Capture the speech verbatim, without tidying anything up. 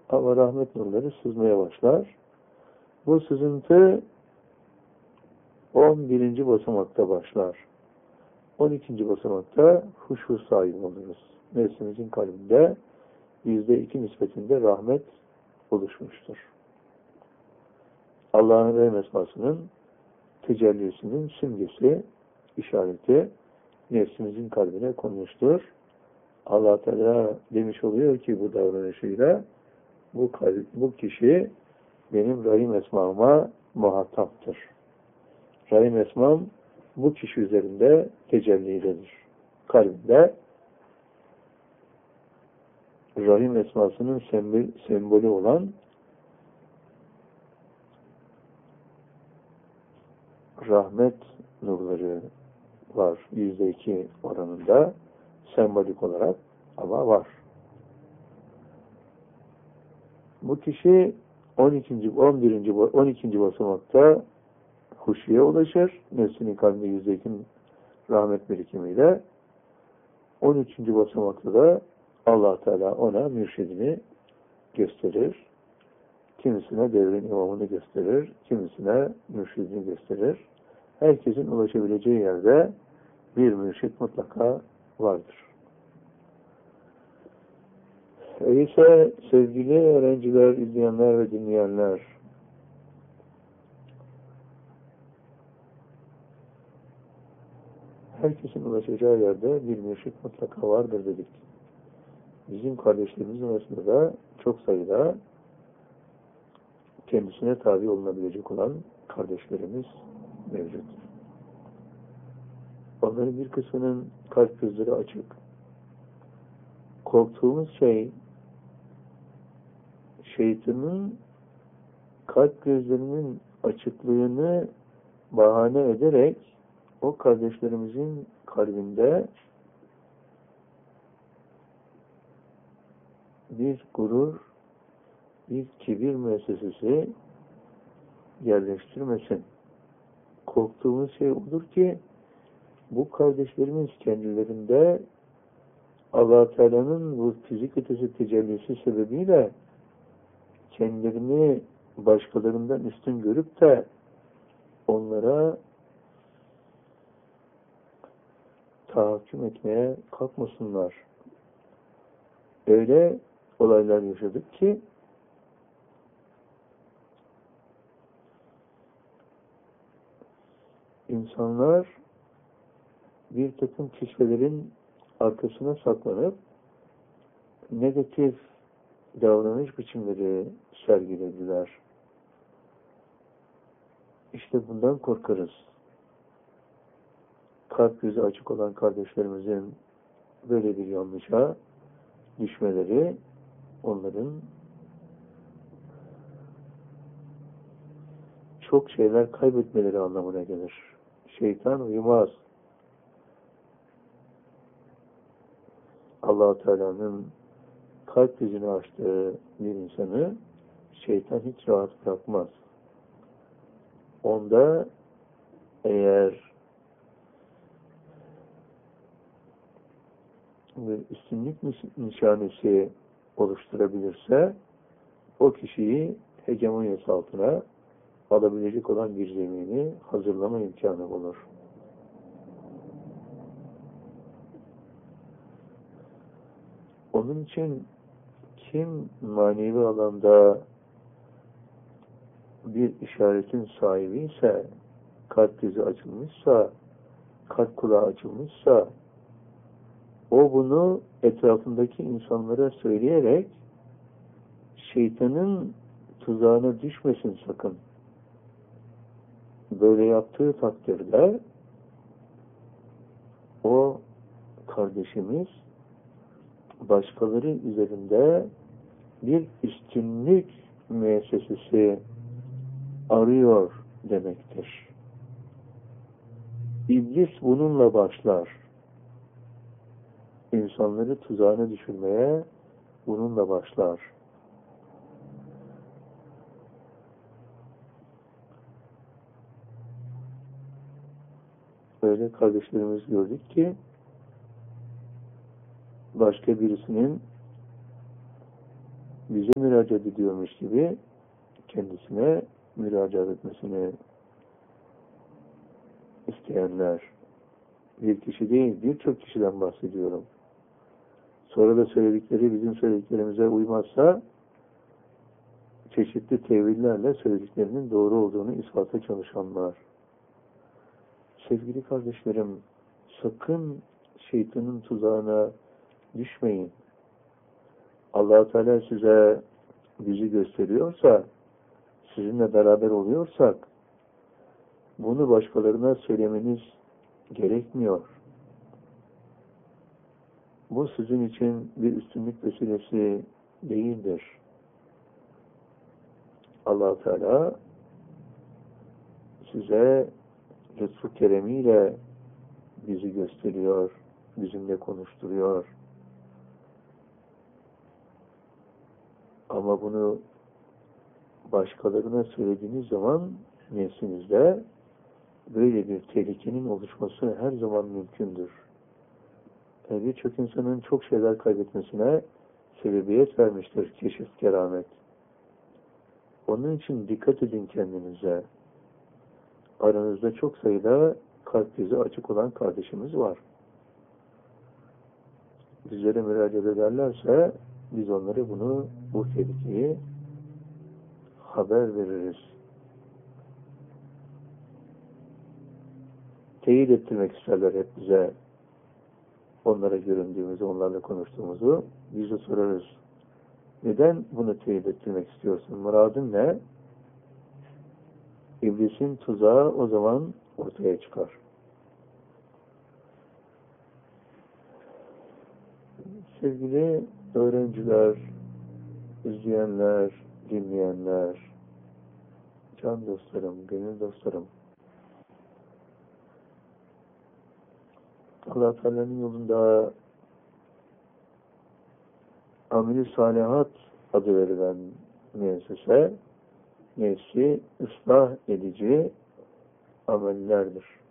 ama rahmet nurları sızmaya başlar. Bu sızıntı on birinci basamakta başlar. on ikinci basamakta huşu sahibi oluruz. Nefsimizin kalbinde yüzde iki nispetinde rahmet oluşmuştur. Allah'ın Rahim esmasının tecellisinin simgesi, işareti nefsimizin kalbine konmuştur. Allah Teala demiş oluyor ki bu davranışıyla bu, bu kişi benim Rahim esmama muhataptır. Rahim esmam bu kişi üzerinde tecellidedir. Kalbinde Rahim esmasının sembol, sembolü olan rahmet nurları var. Yüzde iki oranında sembolik olarak ama var. Bu kişi on ikinci, on birinci, on ikinci basamakta huşuya ulaşır. Nefsinin kalbinde yüzde iki rahmet birikimiyle. on üçüncü basamakta da Allah Teala ona mürşidini gösterir. Kimisine devrin imamını gösterir. Kimisine mürşidini gösterir. Herkesin ulaşabileceği yerde bir mürşid mutlaka vardır. Öyleyse sevgili öğrenciler, izleyenler ve dinleyenler, herkesin ulaşacağı yerde bir mürşid mutlaka vardır dedik. Bizim kardeşlerimizin arasında da çok sayıda kendisine tabi olunabilecek olan kardeşlerimiz mevcut. Onların bir kısmının kalp gözleri açık. Korktuğumuz şey şeytanın kalp gözlerinin açıklığını bahane ederek o kardeşlerimizin kalbinde bir gurur, bir kibir müessesesi yerleştirmesin. Korktuğumuz şey odur ki bu kardeşlerimiz kendilerinde Allah Teala'nın bu fizik ötesi tecellisi sebebiyle kendilerini başkalarından üstün görüp de onlara tahakküm etmeye kalkmasınlar. Öyle olaylar yaşadık ki insanlar bir takım kişilerin arkasına saklanıp negatif davranış biçimleri sergilediler. İşte bundan korkarız. Kalp gözü açık olan kardeşlerimizin böyle bir yanlışa düşmeleri onların çok şeyler kaybetmeleri anlamına gelir. Şeytan uyumaz. Allah-u Teala'nın kalp yüzünü açtığı bir insanı şeytan hiç rahat bırakmaz. Onda eğer bir üstünlük nişanesi oluşturabilirse o kişiyi hegemonyası altına alabilecek olan bir zemini hazırlama imkanı olur. Onun için kim manevi alanda bir işaretin sahibi ise, kalp gözü açılmışsa, kalp kulağı açılmışsa, o bunu etrafındaki insanlara söyleyerek şeytanın tuzağına düşmesin sakın. Böyle yaptığı takdirde o kardeşimiz başkaları üzerinde bir üstünlük müessesesi arıyor demektir. İblis bununla başlar. İnsanları tuzağına düşürmeye bununla başlar. Öyle kardeşlerimiz gördük ki başka birisinin bize müracaat ediyormuş gibi kendisine müracaat etmesini isteyenler, bir kişi değil, birçok kişiden bahsediyorum. Sonra da söyledikleri bizim söylediklerimize uymazsa çeşitli tevillerle söylediklerinin doğru olduğunu ispata çalışanlar. Sevgili kardeşlerim, sakın şeytanın tuzağına düşmeyin. Allah-u Teala size bizi gösteriyorsa, sizinle beraber oluyorsak, bunu başkalarına söylemeniz gerekmiyor. Bu sizin için bir üstünlük vesilesi değildir. Allah-u Teala size lütfu keremiyle bizi gösteriyor, bizimle konuşturuyor. Ama bunu başkalarına söylediğiniz zaman nefsinizde böyle bir tehlikenin oluşması her zaman mümkündür. Yani birçok insanın çok şeyler kaybetmesine sebebiyet vermiştir keşif, keramet. Onun için dikkat edin kendinize. Aranızda çok sayıda kalp gözü açık olan kardeşimiz var. Bizlere müracaat ederlerse biz onlara bunu, bu tehlikeyi haber veririz. Teyit ettirmek isterler hep bize. Onlara göründüğümüzü, onlarla konuştuğumuzu biz de sorarız. Neden bunu teyit ettirmek istiyorsun? Muradın ne? İblisin tuzağı o zaman ortaya çıkar. Sevgili öğrenciler, izleyenler, dinleyenler, can dostlarım, gönül dostlarım, Allah-u Teala'nın yolunda amel-i salihat adı verilen müessese, nefsi ıslah edici amellerdir.